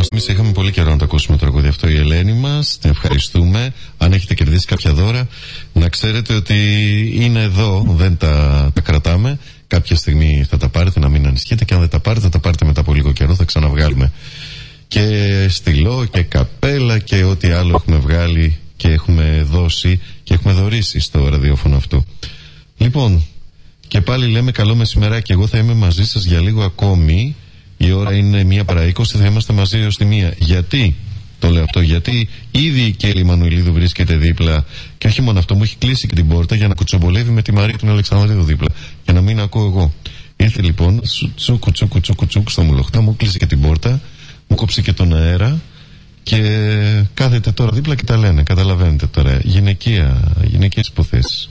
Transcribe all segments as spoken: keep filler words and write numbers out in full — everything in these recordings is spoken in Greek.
μας. Εμείς είχαμε πολύ καιρό να το ακούσουμε το τραγούδι αυτό, η Ελένη μας. Την ευχαριστούμε. Αν έχετε κερδίσει κάποια δώρα, να ξέρετε ότι είναι εδώ, δεν τα, τα κρατάμε. Κάποια στιγμή θα τα πάρετε, να μην ανησυχείτε. Και αν δεν τα πάρετε, θα τα πάρετε μετά από λίγο καιρό. Θα ξαναβγάλουμε και στυλό και καπέλα και ό,τι άλλο έχουμε βγάλει και έχουμε δώσει και έχουμε δωρήσει στο ραδιόφωνο αυτό. Λοιπόν, και πάλι λέμε καλό μεσημεράκι. Εγώ θα είμαι μαζί σας για λίγο ακόμη. Η ώρα είναι μία παρά είκοσι, θα είμαστε μαζί έως τη μία. Γιατί το λέω αυτό? Γιατί ήδη η Κέλλη Μανουηλίδου βρίσκεται δίπλα. Και όχι μόνο αυτό, μου έχει κλείσει και την πόρτα για να κουτσομπολεύει με τη Μαρία του Αλεξανδρίδου δίπλα. Για να μην ακούω εγώ. Ήρθε λοιπόν, τσούκου τσούκου τσούκου τσούκου στο μουλοχτά, μου κλείσει και την πόρτα, μου κόψει και τον αέρα. Και κάθεται τώρα δίπλα και τα λένε. Καταλαβαίνετε τώρα. Γυναικεία, γυναικείες υποθέσεις.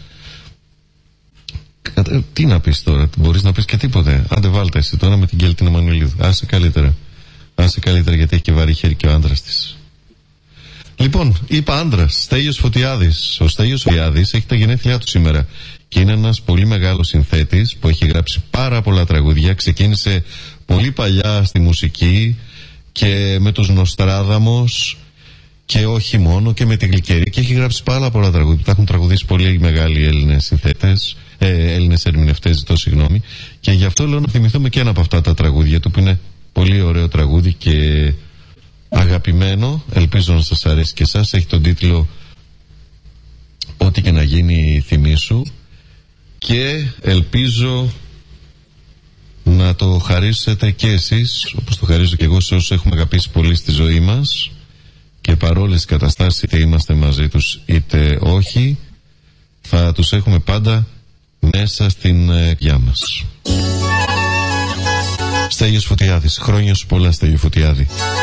Τι να πεις τώρα, μπορείς να πεις και τίποτε? Άντε βάλτε εσύ τώρα με την Κέλλη την Μανουηλίδου. Άσε καλύτερα. Άσε καλύτερα, γιατί έχει και βαρύ χέρι και ο άντρας της. Λοιπόν, είπα άντρας, Στέλιος Φωτιάδης. Ο Στέλιος Φωτιάδης έχει τα γενέθλιά του σήμερα και είναι ένας πολύ μεγάλος συνθέτης που έχει γράψει πάρα πολλά τραγούδια. Ξεκίνησε πολύ παλιά στη μουσική και με τους Νοστράδαμος και όχι μόνο, και με τη Γλυκερή, και έχει γράψει πάρα πολλά τραγούδια. Τα έχουν τραγουδήσει πολύ μεγάλοι Έλληνες συνθέτες, ε, Έλληνες ερμηνευτές, ζητώ συγγνώμη, και γι' αυτό λέω να θυμηθούμε και ένα από αυτά τα τραγούδια του που είναι πολύ ωραίο τραγούδι και αγαπημένο. Ελπίζω να σας αρέσει και εσάς. Έχει τον τίτλο «Ό,τι και να γίνει θυμήσου» και ελπίζω να το χαρίσετε και εσείς, όπως το χαρίζω και εγώ, σε όσους έχουμε αγαπήσει πολύ στη ζωή μας και παρόλες τις καταστάσεις, είτε είμαστε μαζί τους είτε όχι, θα τους έχουμε πάντα μέσα στην καρδιά μας. Στέλιος Φωτιάδης. Χρόνια σου πολλά, Στέλιο Φωτιάδη.